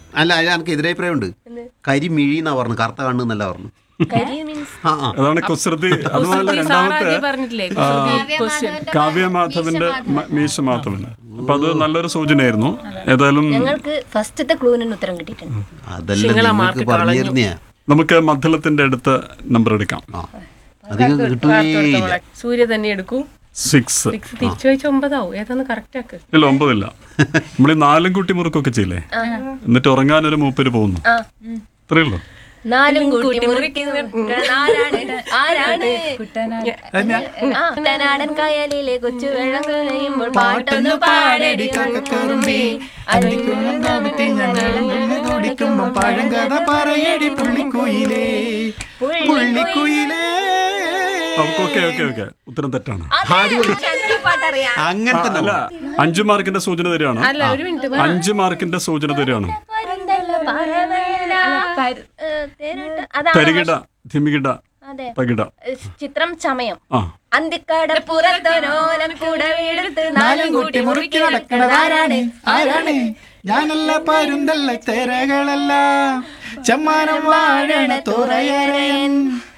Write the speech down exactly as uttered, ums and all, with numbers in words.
അല്ല അതിൽ എനിക്ക് എതിരഭിപ്രായമുണ്ട്. കരിമിഴി എന്നാ പറഞ്ഞു, കറുത്ത കണ്ണ് എന്നല്ല പറഞ്ഞു. അതാണ് കുസൃതി. അതുപോലെ രണ്ടാമത്തെ കാവ്യ മാധവന്റെ മീശ മാധവന്. അപ്പൊ അത് നല്ലൊരു സൂചനയായിരുന്നു. ഏതായാലും ഞങ്ങൾക്ക് ഫസ്റ്റത്തെ ക്ലൂവിന് ഉത്തരം കിട്ടിയിട്ടുണ്ട്. അതെല്ലാം പറഞ്ഞിരുന്നേ. നമുക്ക് മദ്ദളത്തിന്റെ അടുത്ത നമ്പർ എടുക്കാം. സൂര്യ തന്നെ എടുക്കൂ. സിക്സ് തിരിച്ചു വെച്ച ഒമ്പതാവും. ഏതാന്ന് കറക്റ്റ് ആക്ക്. ഇല്ല, ഒമ്പതില്ല. നമ്മൾ ഈ നാലും കുട്ടി മുറുക്കൊക്കെ ചെയ്യില്ലേ, എന്നിട്ട് ഉറങ്ങാനൊരു മൂപ്പര് പോകുന്നു, അത്രയുള്ളൂ. നാലും കൂട്ടി കുട്ടനാടൻ കായലിലെ കൊച്ചു വെള്ളം കഴിയുമ്പോൾ പാട്ടൊന്നു പാടടി കക്കറുമ്പി പഴങ്കഥ പറയടി പുള്ളിക്കുയിലേ പുള്ളിക്കുയിലേ. ഓക്കെ ഓക്കെ ഓക്കെ ഉത്തരം തെറ്റാണ്. അങ്ങനെ തന്നെ അല്ല, അഞ്ചു മാർക്കിന്റെ സൂചന തരികയാണ്. അഞ്ചു മാർക്കിന്റെ സൂചന തരികയാണ്. തരികിട ധിമികിട തകിട. ചിത്രം ചമയം. അന്തിക്കട പുറത്തൊരോലം കൂടെ വീടെടുത്ത് നാലും കൂട്ടി മുറുക്കി നടക്കണതാരാണ്? ആരാണ്? ഞാനല്ല പരുന്തല്ല തെരകളല്ല ചമ്മാനം വാഴണ തുറയരയൻ